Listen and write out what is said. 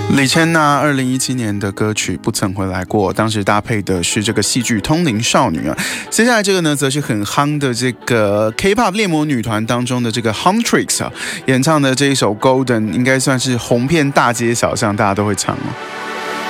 李千娜2017年的歌曲《不曾回来过》，当时搭配的是这个戏剧《通灵少女》啊。接下来这个呢，则是很夯的这个 K-pop 猎魔女团当中的这个 Huntrix 啊，演唱的这一首《Golden》，应该算是红遍大街小巷，大家都会唱哦。